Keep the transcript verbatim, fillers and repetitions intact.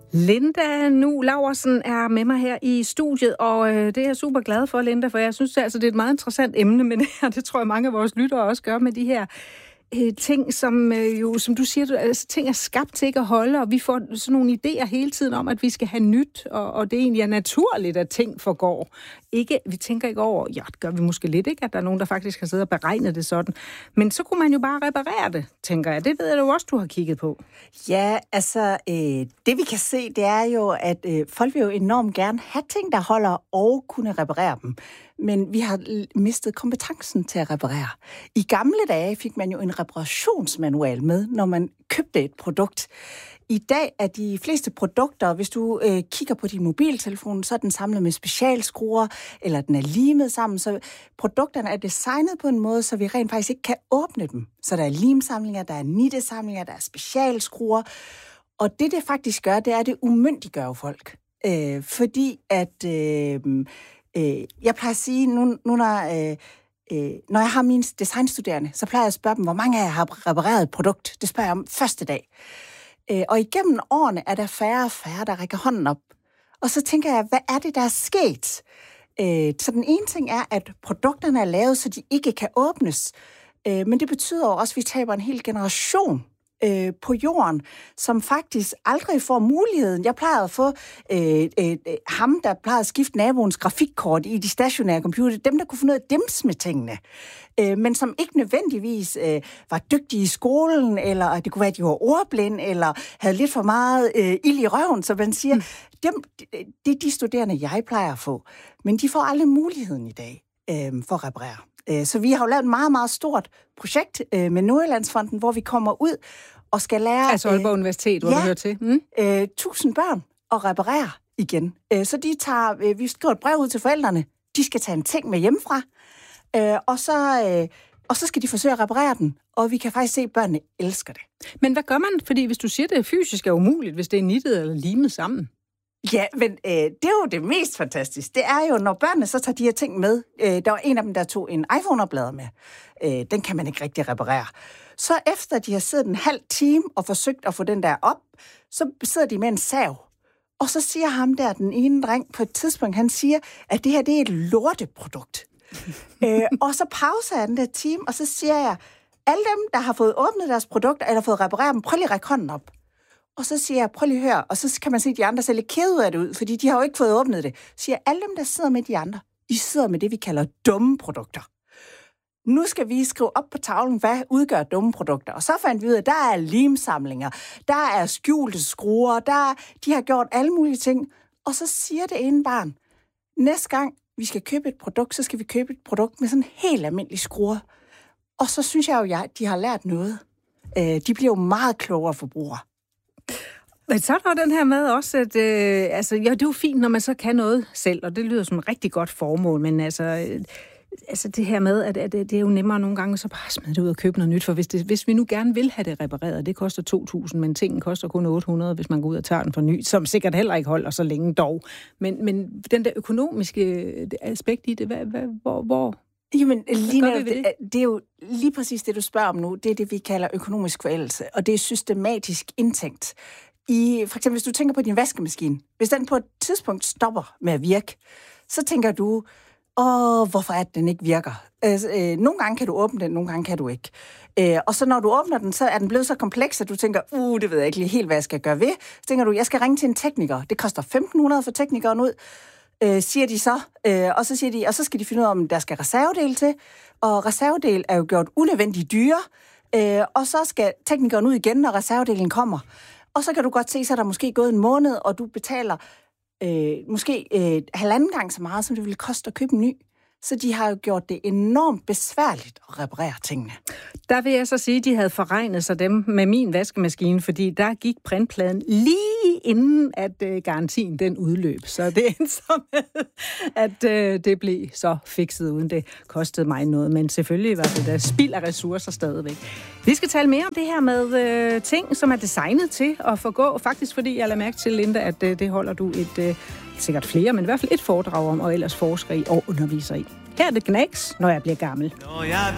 Linda Nu Laursen er med mig her i studiet, og øh, det er jeg super glad for, Linda, for jeg synes altså, det er et meget interessant emne med det her. Det tror jeg, mange af vores lyttere også gør med de her øh, ting, som øh, jo, som du siger, altså, ting er skabt til ikke at holde, og vi får sådan nogle idéer hele tiden om, at vi skal have nyt, og, og det egentlig er naturligt, at ting forgår. Ikke, vi tænker ikke over, ja, det gør vi måske lidt, ikke, at der er nogen, der faktisk har siddet og beregnet det sådan. Men så kunne man jo bare reparere det, tænker jeg. Det ved jeg jo også, du har kigget på. Ja, altså, øh, det vi kan se, det er jo, at øh, folk vil jo enormt gerne have ting, der holder og kunne reparere dem. Men vi har mistet kompetencen til at reparere. I gamle dage fik man jo en reparationsmanual med, når man købte et produkt. I dag er de fleste produkter, hvis du øh, kigger på din mobiltelefon, så er den samlet med specialskruer, eller den er limet sammen. Så produkterne er designet på en måde, så vi rent faktisk ikke kan åbne dem. Så der er limsamlinger, der er nittesamlinger, der er specialskruer. Og det, det faktisk gør, det er, at det umyndiggør folk. Øh, fordi at, øh, øh, jeg plejer at sige, nu, nu når, øh, øh, når jeg har mine designstuderende, så plejer jeg at spørge dem, hvor mange af jer har repareret et produkt. Det spørger jeg om første dag. Og igennem årene er der færre og færre, der rækker hånden op. Og så tænker jeg, hvad er det, der er sket? Så den ene ting er, at produkterne er lavet, så de ikke kan åbnes. Men det betyder også, at vi taber en hel generation på jorden, som faktisk aldrig får muligheden. Jeg plejede at få øh, øh, ham, der plejede at skifte naboens grafikkort i de stationære computer, dem, der kunne få noget dims med tingene, øh, men som ikke nødvendigvis øh, var dygtige i skolen, eller det kunne være, at de var ordblinde, eller havde lidt for meget øh, ild i røven, så man siger, mm. dem, det er de studerende, jeg plejer at få, men de får aldrig muligheden i dag øh, for at reparere. Så vi har jo lavet et meget, meget stort projekt øh, med Nordjyllandsfonden, hvor vi kommer ud og skal lære... Altså Aalborg øh, Universitet, hvor ja, du hører til. Mm. Øh, tusind børn at reparere igen. Øh, så de tager, øh, vi skriver et brev ud til forældrene. De skal tage en ting med hjemmefra, øh, og, så, øh, og så skal de forsøge at reparere den. Og vi kan faktisk se, at børnene elsker det. Men hvad gør man? Fordi hvis du siger, at det fysisk er umuligt, hvis det er nittet eller limet sammen. Ja, men øh, det er jo det mest fantastiske. Det er jo, når børnene så tager de her ting med. Øh, der var en af dem, der tog en iPhone-oplader med. Øh, den kan man ikke rigtig reparere. Så efter de har siddet en halv time og forsøgt at få den der op, så sidder de med en sav. Og så siger ham der, den ene dreng, på et tidspunkt, han siger, at det her, det er et lorteprodukt. øh, og så pauser jeg den der time, og så siger jeg, alle dem, der har fået åbnet deres produkter, eller fået repareret dem, prøv lige at række hånden op. Og så siger jeg, prøv lige at høre, og så kan man se, at de andre ser lidt kede af det ud, fordi de har jo ikke fået åbnet det. Så siger jeg, alle dem, der sidder med de andre, de sidder med det, vi kalder dumme produkter. Nu skal vi skrive op på tavlen, hvad udgør dumme produkter. Og så fandt vi ud af, at der er limsamlinger, der er skjulte skruer, der de har gjort alle mulige ting. Og så siger det ene barn, næste gang vi skal købe et produkt, så skal vi købe et produkt med sådan helt almindelige skruer. Og så synes jeg jo, at de har lært noget. De bliver jo meget klogere forbrugere. Men så er der den her med også, at øh, altså, ja, det er jo fint, når man så kan noget selv, og det lyder som et rigtig godt formål, men altså, øh, altså det her med, at, at det er jo nemmere nogle gange, så bare smide det ud og købe noget nyt, for hvis, det, hvis vi nu gerne vil have det repareret, det koster to tusind, men tingen koster kun otte hundrede, hvis man går ud og tager den for ny, som sikkert heller ikke holder så længe dog. Men, men den der økonomiske aspekt i det, hvad, hvad, hvor... hvor Jamen, Lina, det? det er jo lige præcis det, du spørger om nu, det er det, vi kalder økonomisk forældelse, og det er systematisk indtænkt. I, for eksempel, hvis du tænker på din vaskemaskine, hvis den på et tidspunkt stopper med at virke, så tænker du, åh, hvorfor er det, den ikke virker? Altså, øh, nogle gange kan du åbne den, nogle gange kan du ikke. Øh, og så når du åbner den, så er den blevet så kompleks, at du tænker, uh, det ved jeg ikke lige helt, hvad jeg skal gøre ved. Så tænker du, jeg skal ringe til en tekniker. Det koster femten hundrede for teknikeren ud, øh, siger de så. Øh, og så siger de, og så skal de finde ud af, om der skal reservedel til. Og reservedel er jo gjort unødvendigt dyre. Øh, og så skal teknikeren ud igen, når reservedelen kommer. Og så kan du godt se, så er der måske gået en måned, og du betaler øh, måske øh, halvanden gang så meget, som det ville koste at købe en ny. Så de har jo gjort det enormt besværligt at reparere tingene. Der vil jeg så sige, at de havde forregnet sig dem med min vaskemaskine, fordi der gik printpladen lige inden, at øh, garantien den udløb. Så det endte så med, at øh, det blev så fikset, uden det kostede mig noget. Men selvfølgelig var det da spild af ressourcer stadigvæk. Vi skal tale mere om det her med øh, ting, som er designet til at forgå. Faktisk fordi jeg lader mærke til, Linda, at øh, det holder du et... Øh, sikkert flere, men i hvert fald et foredrag om, og ellers forsker i og underviser i. Her er det Gnags, når jeg bliver gammel. Når jeg